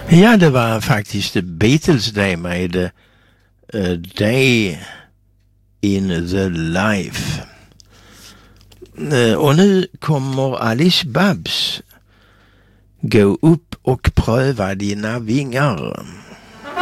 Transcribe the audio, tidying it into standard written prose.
Ja, det var faktiskt Beatles det med Day in the Life. Och nu kommer Alice Babs. Gå upp och pröva dina vingar.